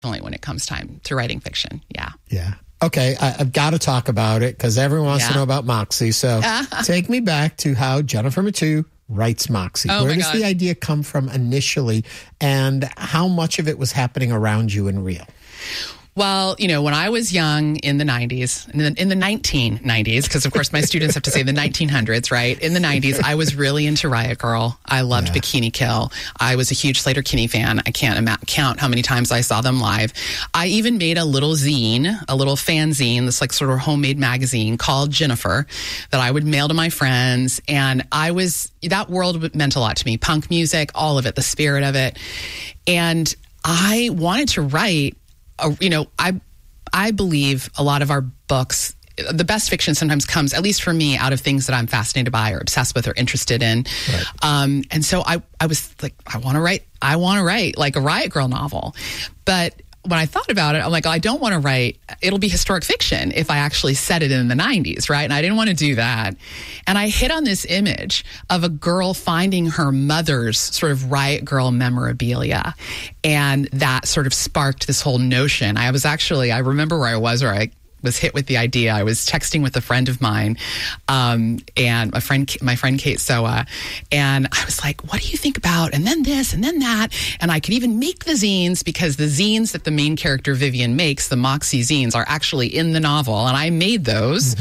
Definitely when it comes time to writing fiction. Yeah. Yeah. Okay, I've got to talk about it because everyone wants to know about Moxie. So take me back to how Jennifer Mathieu writes Moxie. Where does the idea come from initially, and how much of it was happening around you in real? Well, when I was young in the 90s, in the 1990s, because of course my students have to say the 1900s, right? In the 90s, I was really into Riot Girl. I loved Bikini Kill. I was a huge Sleater-Kinney fan. I can't count how many times I saw them live. I even made a little zine, a little fanzine, this like sort of homemade magazine called Jennifer that I would mail to my friends. And that world meant a lot to me. Punk music, all of it, the spirit of it. And I wanted to write. I believe a lot of our books, the best fiction sometimes comes, at least for me, out of things that I'm fascinated by or obsessed with or interested in. Right. And so I was like, I want to write like a Riot Girl novel. But when I thought about it, I'm like, I don't want to write, it'll be historic fiction if I actually set it in the 90s, right? And I didn't want to do that. And I hit on this image of a girl finding her mother's sort of Riot Girl memorabilia. And that sort of sparked this whole notion. I remember where I was hit with the idea. I was texting with a friend of mine, and my friend Kate Soa, and I was like, what do you think about, and then this, and then that, and I could even make the zines, because the zines that the main character Vivian makes, the Moxie zines, are actually in the novel, and I made those.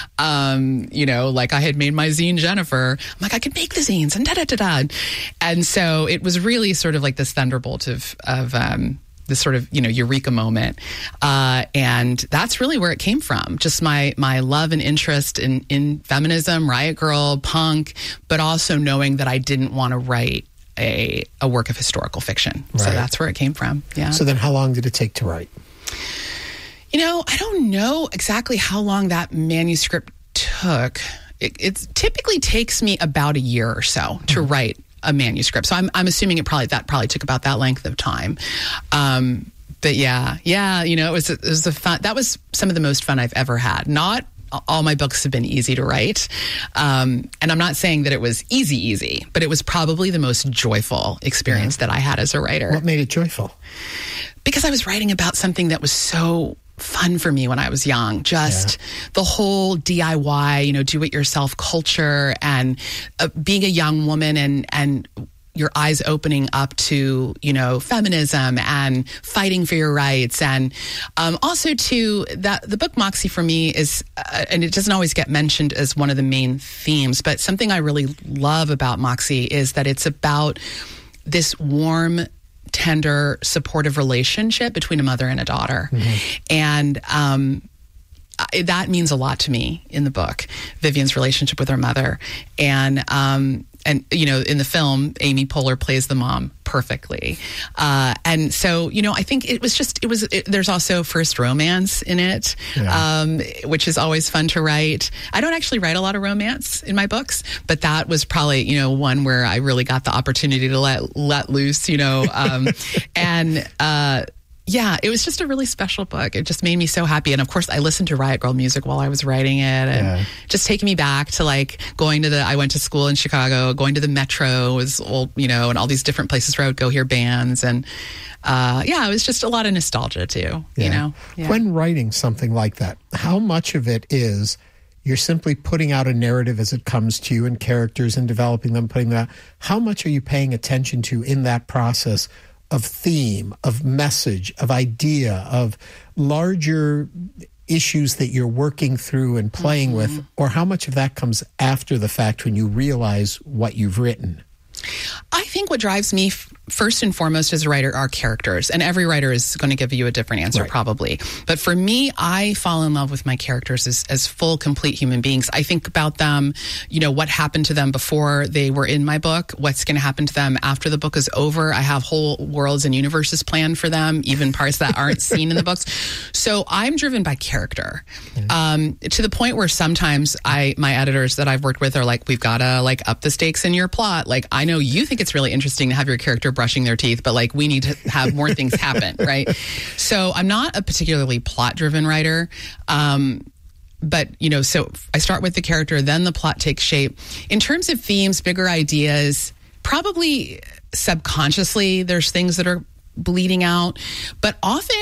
Like I had made my zine Jennifer. I'm like, I could make the zines, and da-da-da-da. And so it was really sort of like this thunderbolt of this sort of, eureka moment. And that's really where it came from. Just my love and interest in feminism, Riot Girl, punk, but also knowing that I didn't want to write a work of historical fiction. Right. So that's where it came from. Yeah. So then how long did it take to write? I don't know exactly how long that manuscript took. It typically takes me about a year or so to write a manuscript. So I'm assuming that probably took about that length of time. But yeah, it was a fun, that was some of the most fun I've ever had. Not all my books have been easy to write. And I'm not saying that it was easy, but it was probably the most joyful experience that I had as a writer. What made it joyful? Because I was writing about something that was so fun for me when I was young. Just the whole DIY, do-it-yourself culture, and being a young woman and your eyes opening up to, feminism and fighting for your rights. And also too, that the book Moxie for me is, and it doesn't always get mentioned as one of the main themes, but something I really love about Moxie is that it's about this warm, tender, supportive relationship between a mother and a daughter. And that means a lot to me in the book, Vivian's relationship with her mother. And in the film, Amy Poehler plays the mom perfectly. And so, I think there's also first romance in it, which is always fun to write. I don't actually write a lot of romance in my books, but that was probably, one where I really got the opportunity to let loose, it was just a really special book. It just made me so happy. And of course, I listened to Riot Girl music while I was writing it, and just taking me back to like I went to school in Chicago, going to the Metro was old, and all these different places where I would go hear bands. And it was just a lot of nostalgia too, When writing something like that, how much of it is you're simply putting out a narrative as it comes to you and characters and developing them, putting that, how much are you paying attention to in that process of theme, of message, of idea, of larger issues that you're working through and playing with, or how much of that comes after the fact when you realize what you've written? I think what drives me first and foremost as a writer are characters, and every writer is going to give you a different answer probably. But for me, I fall in love with my characters as full, complete human beings. I think about them, what happened to them before they were in my book, what's going to happen to them after the book is over. I have whole worlds and universes planned for them, even parts that aren't seen in the books. So I'm driven by character, to the point where sometimes my editors that I've worked with are like, we've got to up the stakes in your plot. Like, I know you think it's really interesting to have your character brushing their teeth, but we need to have more things happen, right? So I'm not a particularly plot-driven writer. But, so I start with the character, then the plot takes shape. In terms of themes, bigger ideas, probably subconsciously, there's things that are bleeding out. But often